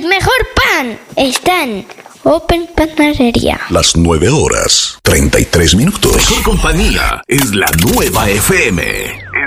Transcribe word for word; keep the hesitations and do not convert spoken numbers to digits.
mejor pan está en Open Panadería. Las nueve horas, treinta y tres minutos. Mejor compañía es la nueva F M.